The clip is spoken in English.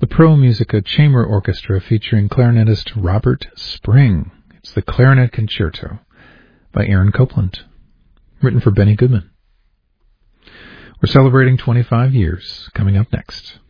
the Pro Musica Chamber Orchestra featuring clarinetist Robert Spring. It's the Clarinet Concerto by Aaron Copland, written for Benny Goodman. We're celebrating 25 years coming up next.